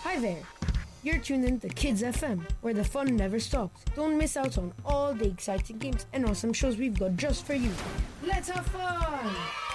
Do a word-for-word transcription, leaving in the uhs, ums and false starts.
Hi there! You're tuned in to Kids F M, where the fun never stops. Don't miss out on all the exciting games and awesome shows we've got just for you. Let's have fun!